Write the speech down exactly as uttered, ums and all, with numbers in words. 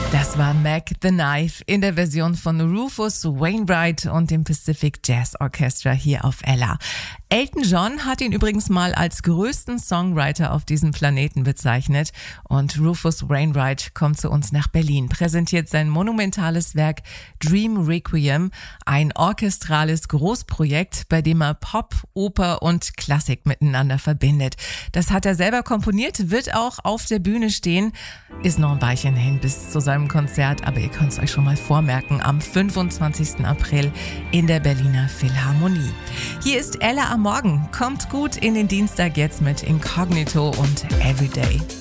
Das war Mac the Knife in der Version von Rufus Wainwright und dem Pacific Jazz Orchestra hier auf Ella. Elton John hat ihn übrigens mal als größten Songwriter auf diesem Planeten bezeichnet und Rufus Wainwright kommt zu uns nach Berlin, präsentiert sein monumentales Werk Dream Requiem, ein orchestrales Großprojekt, bei dem er Pop, Oper und Klassik miteinander verbindet. Das hat er selber komponiert, wird auch auf der Bühne stehen, ist noch ein Weilchen hin bis zu seinem Konzert, aber ihr könnt es euch schon mal vormerken, am fünfundzwanzigsten April in der Berliner Philharmonie. Hier ist Ella am Morgen. Kommt gut in den Dienstag jetzt mit Incognito und Everyday.